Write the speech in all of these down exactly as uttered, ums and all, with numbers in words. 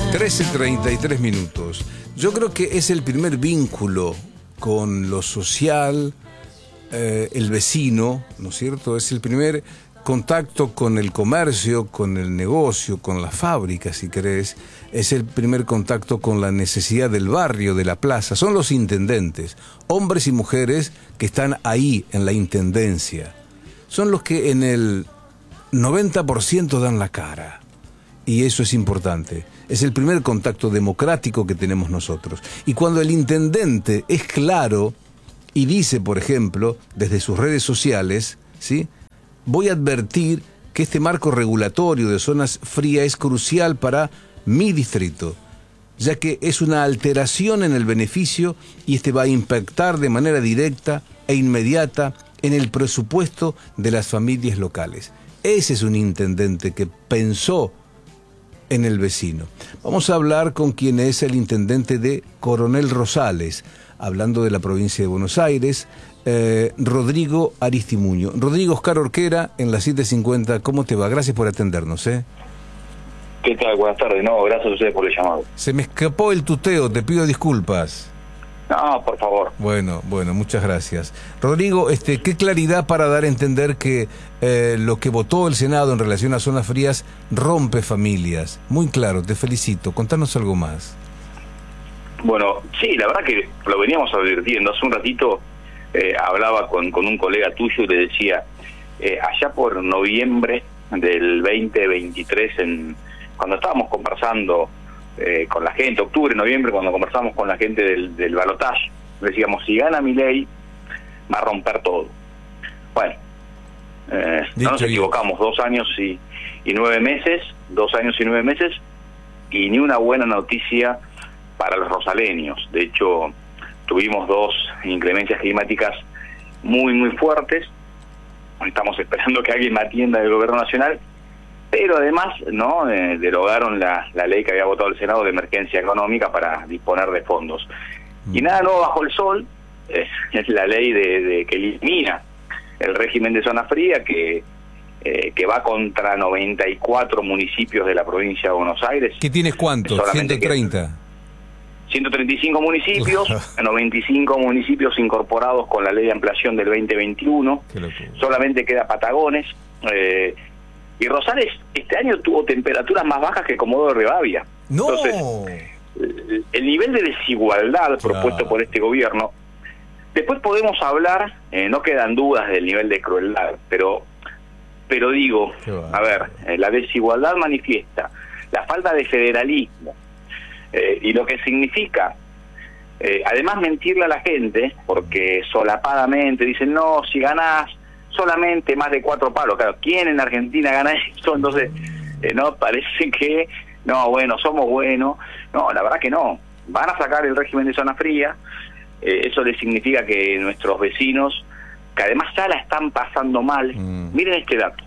trece treinta y tres minutos. Yo creo que es el primer vínculo con lo social, eh, el vecino, ¿no es cierto? Es el primer contacto con el comercio, con el negocio, con la fábrica, si querés. Es el primer contacto con la necesidad del barrio, de la plaza. Son los intendentes, hombres y mujeres que están ahí en la intendencia. Son los que en el noventa por ciento dan la cara. Y eso es importante. Es el primer contacto democrático que tenemos nosotros. Y cuando el intendente es claro y dice, por ejemplo, desde sus redes sociales, ¿sí?, voy a advertir que este marco regulatorio de zonas frías es crucial para mi distrito, ya que es una alteración en el beneficio y este va a impactar de manera directa e inmediata en el presupuesto de las familias locales. Ese es un intendente que pensó en el vecino. Vamos a hablar con quien es el intendente de Coronel Rosales, hablando de la provincia de Buenos Aires, eh, Rodrigo Aristimuño. Rodrigo, Oscar Orquera, en las siete cincuenta, ¿cómo te va? Gracias por atendernos, ¿eh? ¿Qué tal? Buenas tardes. No, gracias a ustedes por el llamado. Se me escapó el tuteo, te pido disculpas. No, por favor. Bueno, bueno, muchas gracias. Rodrigo, este, qué claridad para dar a entender que eh, lo que votó el Senado en relación a zonas frías rompe familias. Muy claro, te felicito. Contanos algo más. Bueno, sí, la verdad que lo veníamos advirtiendo. Hace un ratito eh, hablaba con, con un colega tuyo y le decía, eh, allá por noviembre del veinte veintitrés, en, cuando estábamos conversando Eh, con la gente, octubre, noviembre, cuando conversamos con la gente del, del balotaje, decíamos, si gana Milei, va a romper todo. Bueno, eh, no nos equivocamos, dos años y, y nueve meses, dos años y nueve meses, y ni una buena noticia para los rosaleños. De hecho, tuvimos dos inclemencias climáticas muy, muy fuertes. Estamos esperando que alguien me atienda del gobierno nacional, pero además no eh, derogaron la, la ley que había votado el Senado de emergencia económica para disponer de fondos. Y nada nuevo bajo el sol, eh, es la ley de, de que elimina el régimen de zona fría, que eh, que va contra noventa y cuatro municipios de la provincia de Buenos Aires. ¿Qué tienes cuántos? ciento treinta. ciento treinta y cinco municipios, noventa y cinco municipios incorporados con la ley de ampliación del veinte veintiuno. Solamente queda Patagones. Eh, Y Rosales este año tuvo temperaturas más bajas que Comodoro Rivadavia. ¡No! Entonces, el nivel de desigualdad claro. propuesto por este gobierno, después podemos hablar, eh, no quedan dudas del nivel de crueldad, pero pero digo, a ver, eh, la desigualdad manifiesta la falta de federalismo, eh, y lo que significa, eh, además mentirle a la gente, porque solapadamente dicen, no, si ganás, solamente más de cuatro palos. Claro, ¿quién en Argentina gana eso? Entonces, eh, no, parece que, no, bueno, somos buenos. No, la verdad que no. Van a sacar el régimen de zona fría. Eh, eso le significa que nuestros vecinos, que además ya la están pasando mal, mm. miren este dato.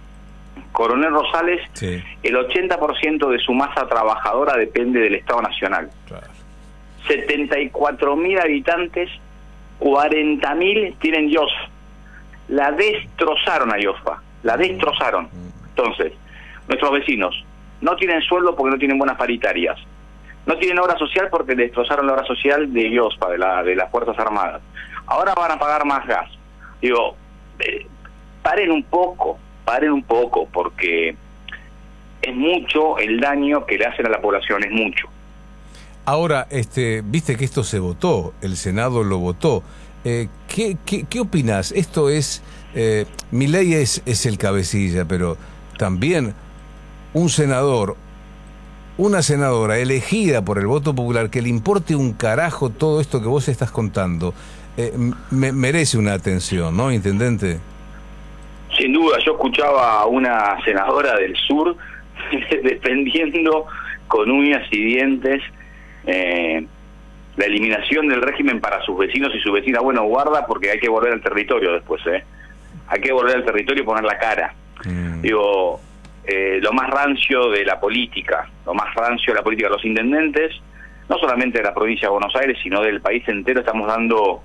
Coronel Rosales, sí. el ochenta por ciento de su masa trabajadora depende del Estado Nacional. Claro. setenta y cuatro mil habitantes, cuarenta mil tienen I O S. La destrozaron a IOSPA, la destrozaron. Entonces, nuestros vecinos no tienen sueldo porque no tienen buenas paritarias, no tienen obra social porque destrozaron la obra social de IOSPA, de, la, de las Fuerzas Armadas. Ahora van a pagar más gas. Digo, eh, paren un poco, paren un poco, porque es mucho el daño que le hacen a la población, es mucho. Ahora, este, viste que esto se votó, el Senado lo votó. Eh, ¿qué, qué, ¿Qué opinás? Esto es, eh, Milei es, es el cabecilla, pero también un senador, una senadora elegida por el voto popular, que le importe un carajo todo esto que vos estás contando, eh, me, merece una atención, ¿no, intendente? Sin duda, yo escuchaba a una senadora del sur defendiendo con uñas y dientes eh, la eliminación del régimen para sus vecinos y sus vecinas. Bueno, guarda, porque hay que volver al territorio después, ¿eh? Hay que volver al territorio y poner la cara. Mm. Digo, eh, lo más rancio de la política, lo más rancio de la política de los intendentes, no solamente de la provincia de Buenos Aires, sino del país entero, estamos dando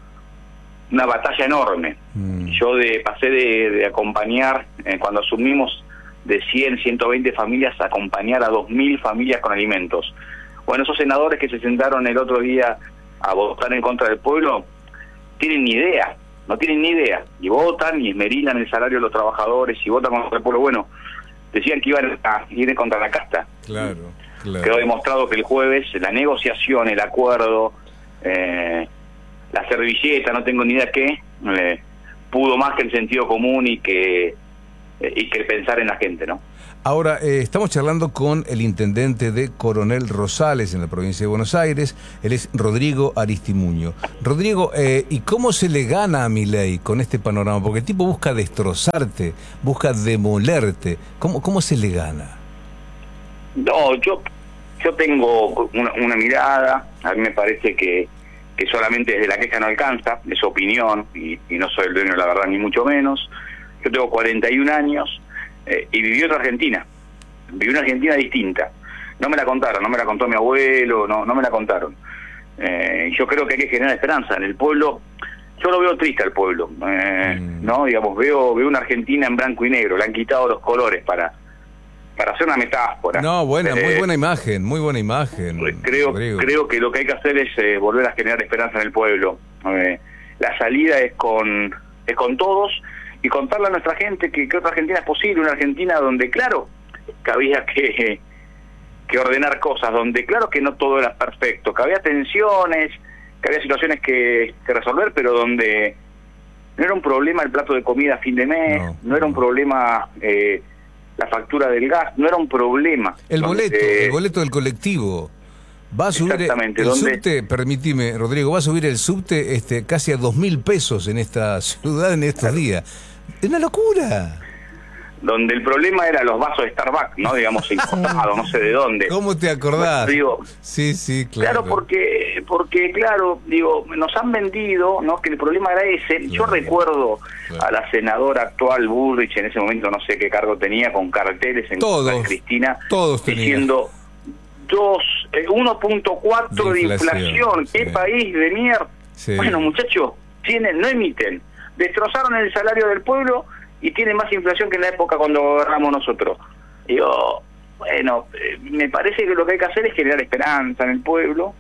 una batalla enorme. Mm. Yo de pasé de, de acompañar, eh, cuando asumimos, de cien, ciento veinte familias a acompañar a dos mil familias con alimentos. Bueno, esos senadores que se sentaron el otro día a votar en contra del pueblo, tienen ni idea, no tienen ni idea, y votan y esmerilan el salario de los trabajadores y votan contra el pueblo. Bueno, decían que iban a ir contra la casta. Claro, claro. Quedó demostrado que el jueves la negociación, el acuerdo, eh, la servilleta, no tengo ni idea qué, eh, pudo más que el sentido común y que eh, y que pensar en la gente, ¿no? Ahora, eh, estamos charlando con el intendente de Coronel Rosales en la provincia de Buenos Aires. Él es Rodrigo Aristimuño. Rodrigo, eh, ¿y cómo se le gana a Milei con este panorama? Porque el tipo busca destrozarte, busca demolerte. ¿Cómo, cómo se le gana? No, yo yo tengo una, una mirada. A mí me parece que, que solamente desde la queja no alcanza, es su opinión, y, y no soy el dueño de la verdad, ni mucho menos. Yo tengo cuarenta y un años. Eh, y viví otra Argentina, viví una Argentina distinta. No me la contaron, no me la contó mi abuelo, no no me la contaron. Eh, yo creo que hay que generar esperanza en el pueblo. Yo lo veo triste al pueblo, eh, mm. no, digamos, veo veo una Argentina en blanco y negro. Le han quitado los colores para para hacer una metáfora. No, buena, eh, muy buena imagen, muy buena imagen. Creo Rodrigo. creo que lo que hay que hacer es eh, volver a generar esperanza en el pueblo. Eh, la salida es con es con todos. Y contarle a nuestra gente que, que otra Argentina es posible, una Argentina donde, claro, que había que, que ordenar cosas, donde, claro, que no todo era perfecto, que había tensiones, que había situaciones que, que resolver, pero donde no era un problema el plato de comida a fin de mes, no, no era un problema eh, la factura del gas, no era un problema. El donde, boleto, el boleto del colectivo. Va a subir el, el ¿dónde? subte, permitime, Rodrigo, va a subir el subte este, casi a dos mil pesos en esta ciudad en estos días. Es una locura. Donde el problema era los vasos de Starbucks, ¿no? Digamos, importados, no sé de dónde. ¿Cómo te acordás? Bueno, digo, sí, sí, claro. Claro, porque, porque claro, digo, nos han vendido, ¿no? Que el problema era ese. Claro, yo recuerdo claro. a la senadora actual, Bullrich, en ese momento no sé qué cargo tenía, con carteles en todos, de Cristina, todos diciendo dos, eh, uno punto cuatro de inflación. De inflación. ¿Qué sí. país de mierda? Sí. Bueno, muchachos, tienen, no emiten. Destrozaron el salario del pueblo y tienen más inflación que en la época cuando gobernamos nosotros. Digo, bueno, eh, me parece que lo que hay que hacer es generar esperanza en el pueblo.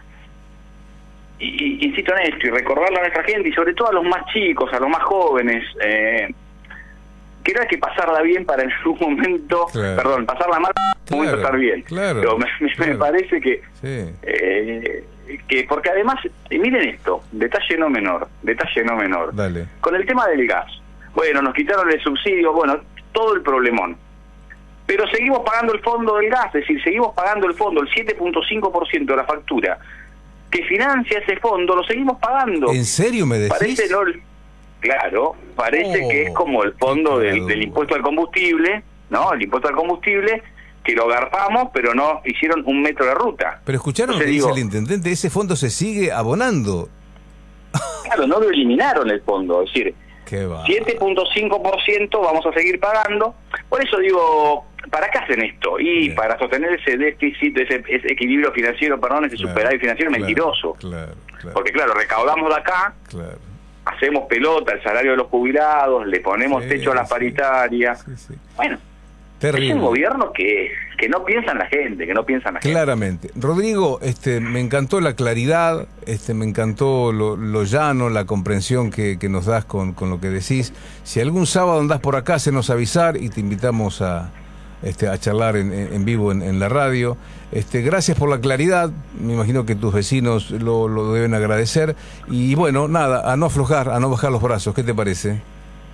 Y, y insisto en esto, y recordarle a nuestra gente, y sobre todo a los más chicos, a los más jóvenes, eh, que no hay que pasarla bien para en algún momento, claro. perdón, pasarla mal para en algún momento estar bien. Claro, Pero me, me, claro. me parece que... Sí. Eh, que porque además, y miren esto, detalle no menor, detalle no menor. Dale. Con el tema del gas, bueno, nos quitaron el subsidio, bueno, todo el problemón. Pero seguimos pagando el fondo del gas, es decir, seguimos pagando el fondo, el siete punto cinco por ciento de la factura que financia ese fondo, lo seguimos pagando. ¿En serio me decís? Parece no, claro, parece oh, que es como el fondo del, del impuesto al combustible, ¿no? El impuesto al combustible, que lo agarramos, pero no hicieron un metro de ruta. Pero escucharon lo que dice el intendente, ese fondo se sigue abonando. Claro, no lo eliminaron el fondo, es decir, siete punto cinco por ciento vamos a seguir pagando. Por eso digo, ¿para qué hacen esto? Y Bien. para sostener ese déficit, ese, ese equilibrio financiero, perdón, ese claro, superávit financiero claro, mentiroso. Claro, claro. Porque claro, recaudamos de acá, claro. hacemos pelota el salario de los jubilados, le ponemos sí, techo a la paritaria. Sí, sí, sí. Bueno, terrible. Es un gobierno que, que no piensa en la gente, que no piensa en la gente. Claramente. Rodrigo, este, me encantó la claridad, este, me encantó lo, lo llano, la comprensión que, que nos das con, con lo que decís. Si algún sábado andás por acá, hacenos avisar y te invitamos a, este, a charlar en, en vivo en, en la radio. Este, gracias por la claridad, me imagino que tus vecinos lo, lo deben agradecer. Y bueno, nada, a no aflojar, a no bajar los brazos, ¿qué te parece?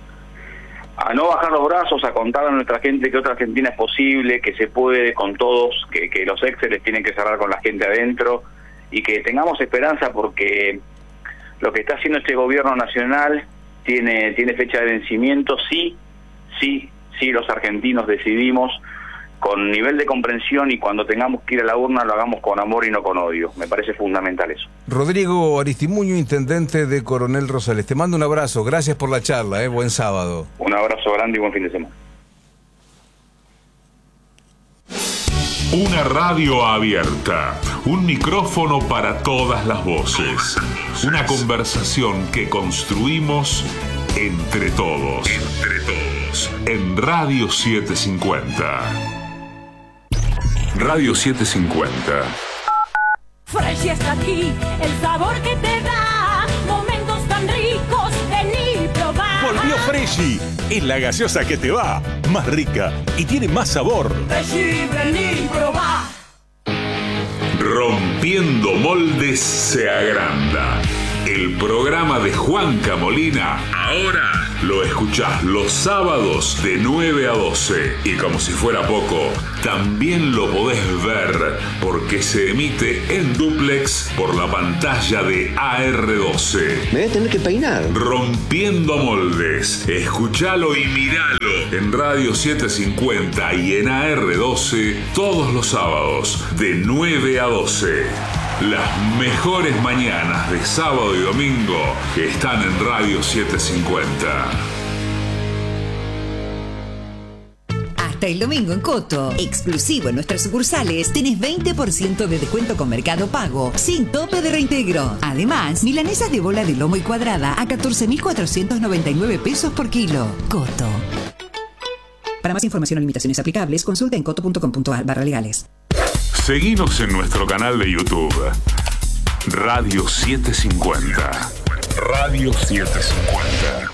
A no bajar los brazos, a contar a nuestra gente que otra Argentina es posible, que se puede con todos, que, que los exceles tienen que cerrar con la gente adentro y que tengamos esperanza porque lo que está haciendo este gobierno nacional tiene, tiene fecha de vencimiento. Sí, sí, sí, los argentinos decidimos con nivel de comprensión y cuando tengamos que ir a la urna lo hagamos con amor y no con odio. Me parece fundamental eso. Rodrigo Aristimuño, intendente de Coronel Rosales. Te mando un abrazo. Gracias por la charla. ¿eh? Buen sábado. Un abrazo grande y buen fin de semana. Una radio abierta. Un micrófono para todas las voces. Una conversación que construimos entre todos. Entre todos. sábados en Radio setecientos cincuenta. Radio setecientos cincuenta. Fresh está aquí, el sabor que te da momentos tan ricos, vení y probá. Volvió Freshy, es la gaseosa que te va, más rica y tiene más sabor. Freshy, vení y probá. Rompiendo moldes se agranda. El programa de Juanca Molina ahora lo escuchás los sábados de nueve a doce. Y como si fuera poco, también lo podés ver porque se emite en dúplex por la pantalla de A R doce. Me voy a tener que peinar. Rompiendo moldes. Escuchalo y miralo en Radio setecientos cincuenta y en A R doce todos los sábados de nueve a doce. Las mejores mañanas de sábado y domingo están en Radio setecientos cincuenta. Hasta el domingo en Coto, exclusivo en nuestras sucursales, tenés veinte por ciento de descuento con Mercado Pago, sin tope de reintegro. Además, milanesas de bola de lomo y cuadrada a catorce mil cuatrocientos noventa y nueve pesos por kilo. Coto. Para más información o limitaciones aplicables, consulta en coto punto com punto a r barra legales. Seguinos en nuestro canal de YouTube, Radio setecientos cincuenta. Radio setecientos cincuenta.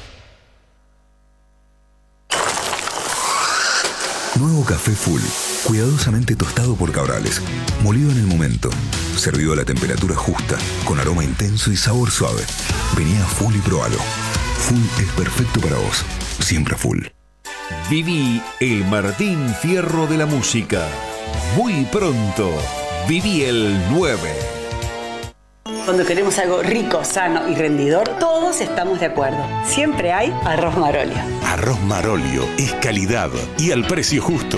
Nuevo café Full, cuidadosamente tostado por Cabrales, molido en el momento, servido a la temperatura justa, con aroma intenso y sabor suave. Vení a Full y probalo. Full es perfecto para vos, siempre Full. Viví el Martín Fierro de la música. Muy pronto, viví el nueve. Cuando queremos algo rico, sano y rendidor, todos estamos de acuerdo. Siempre hay arroz Marolio. Arroz Marolio es calidad y al precio justo.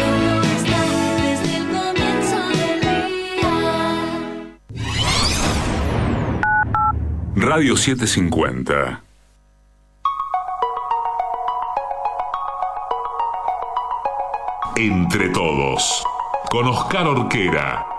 Radio setecientos cincuenta. Entre todos, con Oscar Orquera.